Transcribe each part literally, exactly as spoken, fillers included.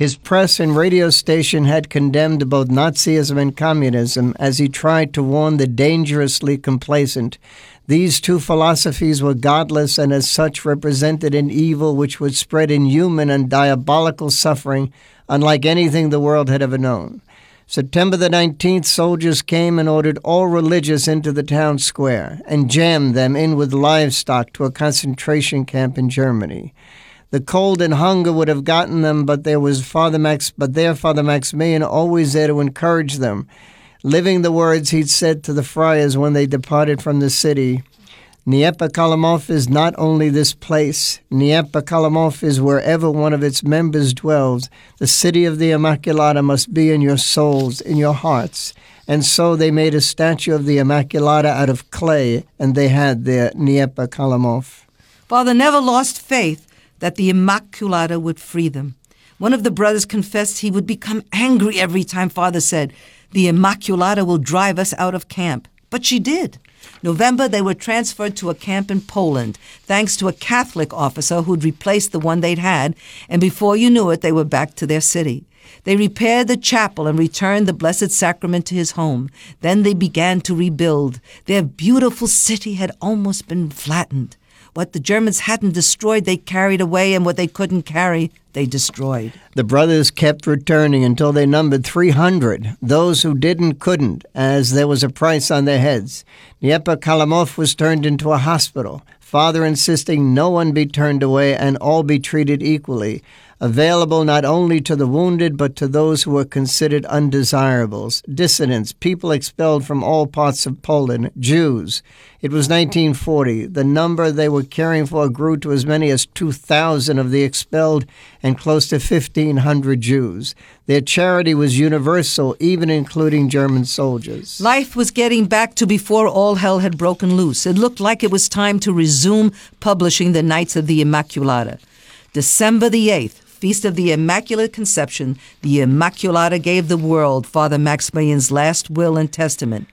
His press and radio station had condemned both Nazism and communism as he tried to warn the dangerously complacent. These two philosophies were godless and as such represented an evil which would spread inhuman and diabolical suffering unlike anything the world had ever known. September the nineteenth, soldiers came and ordered all religious into the town square and jammed them in with livestock to a concentration camp in Germany. The cold and hunger would have gotten them, but there was Father Max, but there Father Maximilian always there to encourage them, living the words he'd said to the friars when they departed from the city. Niepokalamov is not only this place. Niepokalamov is wherever one of its members dwells. The city of the Immaculata must be in your souls, in your hearts. And so they made a statue of the Immaculata out of clay, and they had their Niepokalamov. Father never lost faith that the Immaculata would free them. One of the brothers confessed he would become angry every time Father said, "The Immaculata will drive us out of camp." But she did. November, they were transferred to a camp in Poland, thanks to a Catholic officer who'd replaced the one they'd had, and before you knew it, they were back to their city. They repaired the chapel and returned the Blessed Sacrament to his home. Then they began to rebuild. Their beautiful city had almost been flattened. What the Germans hadn't destroyed, they carried away, and what they couldn't carry, they destroyed. The brothers kept returning until they numbered three hundred. Those who didn't couldn't, as there was a price on their heads. Niepokalamov was turned into a hospital, Father insisting no one be turned away and all be treated equally, available not only to the wounded but to those who were considered undesirables, dissidents, people expelled from all parts of Poland, Jews. It was nineteen forty. The number they were caring for grew to as many as two thousand of the expelled and close to fifteen hundred Jews. Their charity was universal, even including German soldiers. Life was getting back to before all hell had broken loose. It looked like it was time to resume publishing the Knights of the Immaculata. December the eighth, Feast of the Immaculate Conception, the Immaculata gave the world Father Maximilian's last will and testament.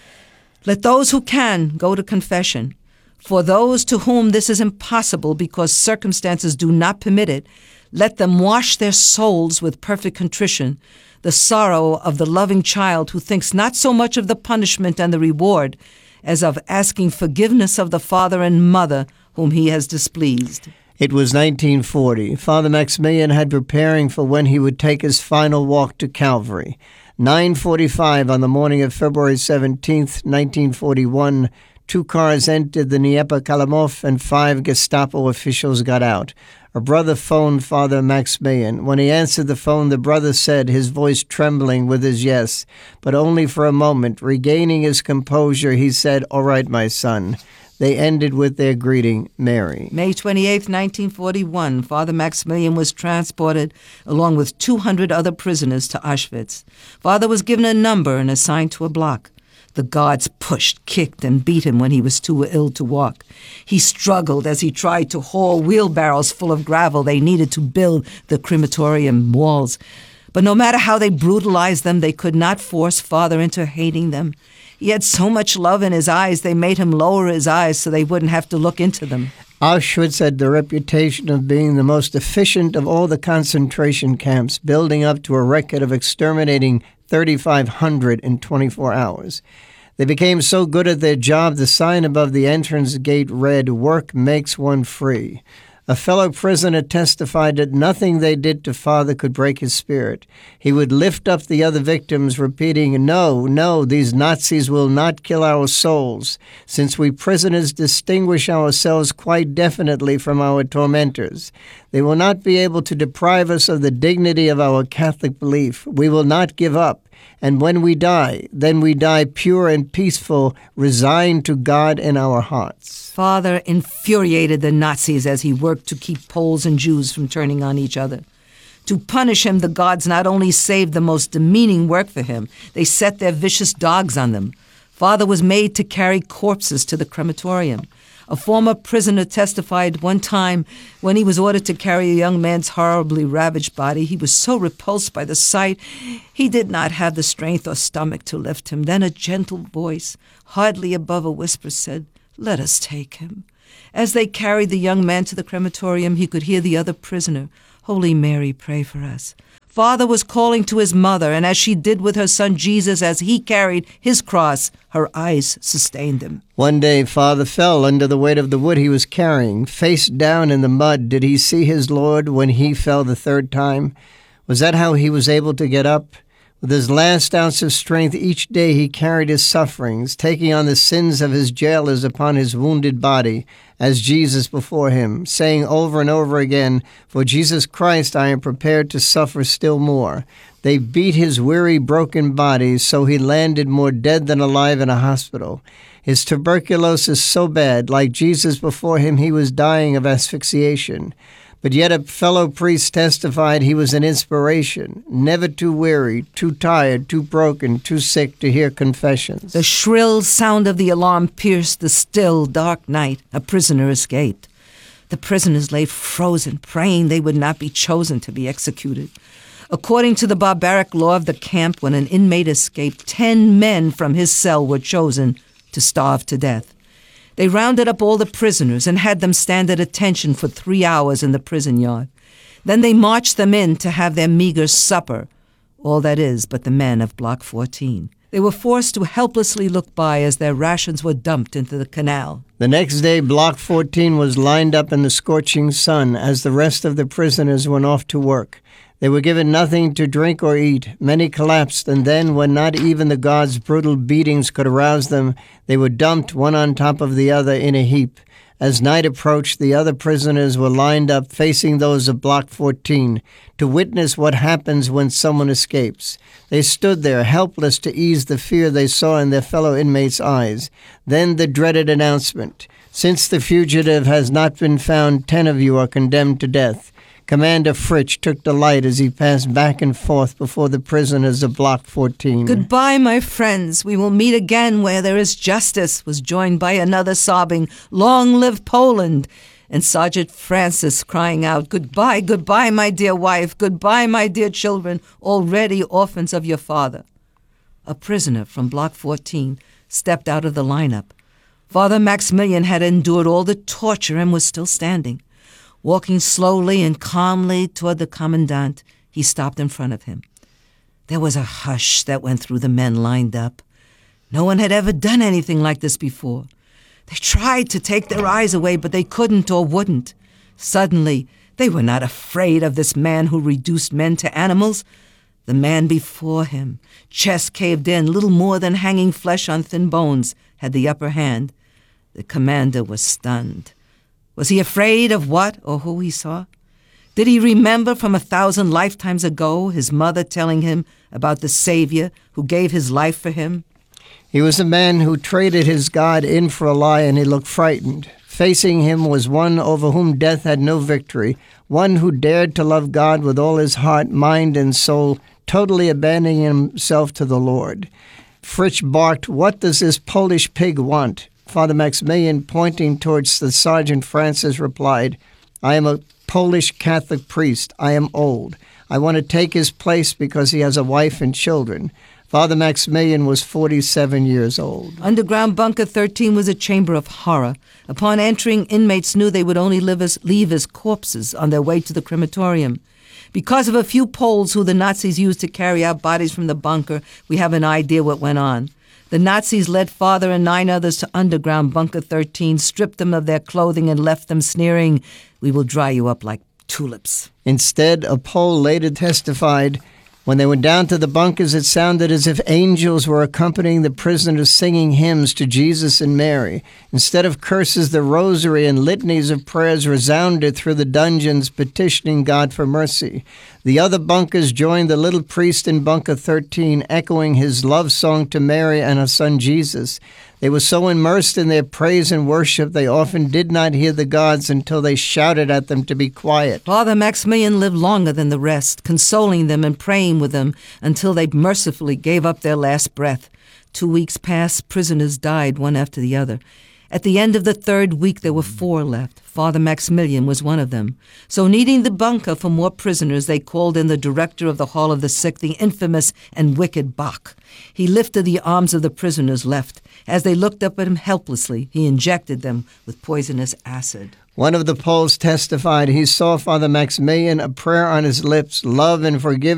Let those who can go to confession. For those to whom this is impossible because circumstances do not permit it, let them wash their souls with perfect contrition, the sorrow of the loving child who thinks not so much of the punishment and the reward as of asking forgiveness of the father and mother whom he has displeased. It was nineteen forty. Father Maximilian had preparing for when he would take his final walk to Calvary. nine forty-five on the morning of February seventeenth, nineteen forty-one, two cars entered the Niepokalamov and five Gestapo officials got out. A brother phoned Father Maximilian. When he answered the phone, the brother said, his voice trembling with his yes, but only for a moment. Regaining his composure, he said, "All right, my son." They ended with their greeting, Mary. May twenty-eighth, nineteen forty-one, Father Maximilian was transported along with two hundred other prisoners to Auschwitz. Father was given a number and assigned to a block. The guards pushed, kicked, and beat him when he was too ill to walk. He struggled as he tried to haul wheelbarrows full of gravel they needed to build the crematorium walls. But no matter how they brutalized them, they could not force Father into hating them. He had so much love in his eyes, they made him lower his eyes so they wouldn't have to look into them. Auschwitz had the reputation of being the most efficient of all the concentration camps, building up to a record of exterminating thirty-five hundred in twenty-four hours. They became so good at their job, the sign above the entrance gate read, "Work makes one free." A fellow prisoner testified that nothing they did to Father could break his spirit. He would lift up the other victims, repeating, "No, no, these Nazis will not kill our souls, since we prisoners distinguish ourselves quite definitely from our tormentors. They will not be able to deprive us of the dignity of our Catholic belief. We will not give up. And when we die, then we die pure and peaceful, resigned to God in our hearts." Father infuriated the Nazis as he worked to keep Poles and Jews from turning on each other. To punish him, the gods not only saved the most demeaning work for him, they set their vicious dogs on them. Father was made to carry corpses to the crematorium. A former prisoner testified one time when he was ordered to carry a young man's horribly ravaged body, he was so repulsed by the sight, he did not have the strength or stomach to lift him. Then a gentle voice, hardly above a whisper, said, "Let us take him." As they carried the young man to the crematorium, he could hear the other prisoner, "Holy Mary, pray for us." father was calling to his mother, and as she did with her son Jesus as he carried his cross, her eyes sustained him. One day, Father fell under the weight of the wood he was carrying. Face down in the mud, did he see his Lord when he fell the third time? Was that how he was able to get up? With his last ounce of strength each day he carried his sufferings, taking on the sins of his jailers upon his wounded body, as Jesus before him, saying over and over again, "For Jesus Christ I am prepared to suffer still more." They beat his weary, broken body, so he landed more dead than alive in a hospital. His tuberculosis so bad, like Jesus before him, he was dying of asphyxiation. But yet a fellow priest testified he was an inspiration, never too weary, too tired, too broken, too sick to hear confessions. The shrill sound of the alarm pierced the still, dark night. A prisoner escaped. The prisoners lay frozen, praying they would not be chosen to be executed. According to the barbaric law of the camp, when an inmate escaped, ten men from his cell were chosen to starve to death. They rounded up all the prisoners and had them stand at attention for three hours in the prison yard. Then they marched them in to have their meager supper, all that is but the men of Block fourteen. They were forced to helplessly look by as their rations were dumped into the canal. The next day, Block fourteen was lined up in the scorching sun as the rest of the prisoners went off to work. They were given nothing to drink or eat. Many collapsed, and then, when not even the guards' brutal beatings could arouse them, they were dumped one on top of the other in a heap. As night approached, the other prisoners were lined up facing those of Block fourteen to witness what happens when someone escapes. They stood there, helpless to ease the fear they saw in their fellow inmates' eyes. Then the dreaded announcement: "Since the fugitive has not been found, ten of you are condemned to death." Commander Fritsch took delight as he passed back and forth before the prisoners of Block fourteen. "Goodbye, my friends. We will meet again where there is justice," was joined by another sobbing, "Long live Poland," and Sergeant Francis crying out, "Goodbye, goodbye, my dear wife. Goodbye, my dear children, already orphans of your father." A prisoner from Block fourteen stepped out of the lineup. Father Maximilian had endured all the torture and was still standing. Walking slowly and calmly toward the commandant, he stopped in front of him. There was a hush that went through the men lined up. No one had ever done anything like this before. They tried to take their eyes away, but they couldn't or wouldn't. Suddenly, they were not afraid of this man who reduced men to animals. The man before him, chest caved in, little more than hanging flesh on thin bones, had the upper hand. The commander was stunned. Was he afraid of what or who he saw? Did he remember from a thousand lifetimes ago his mother telling him about the Savior who gave his life for him? He was a man who traded his God in for a lie, and he looked frightened. Facing him was one over whom death had no victory, one who dared to love God with all his heart, mind, and soul, totally abandoning himself to the Lord. Fritsch barked, "What does this Polish pig want?" Father Maximilian, pointing towards the Sergeant Francis, replied, "I am a Polish Catholic priest. I am old. I want to take his place because he has a wife and children." Father Maximilian was forty-seven years old. Underground Bunker thirteen was a chamber of horror. Upon entering, inmates knew they would only live as, leave as corpses on their way to the crematorium. Because of a few poles who the Nazis used to carry out bodies from the bunker, we have an idea what went on. The Nazis led Father and nine others to underground Bunker thirteen, stripped them of their clothing, and left them sneering, "We will dry you up like tulips." Instead, a Pole later testified, "When they went down to the bunkers, it sounded as if angels were accompanying the prisoners singing hymns to Jesus and Mary. Instead of curses, the rosary and litanies of prayers resounded through the dungeons, petitioning God for mercy. The other bunkers joined the little priest in Bunker thirteen, echoing his love song to Mary and her son Jesus. They were so immersed in their praise and worship, they often did not hear the guards until they shouted at them to be quiet." Father Maximilian lived longer than the rest, consoling them and praying with them until they mercifully gave up their last breath. Two weeks passed, prisoners died one after the other. At the end of the third week, there were four left. Father Maximilian was one of them. So needing the bunker for more prisoners, they called in the director of the Hall of the Sick, the infamous and wicked Bach. He lifted the arms of the prisoners left. As they looked up at him helplessly, he injected them with poisonous acid. One of the Poles testified he saw Father Maximilian, a prayer on his lips, love and forgive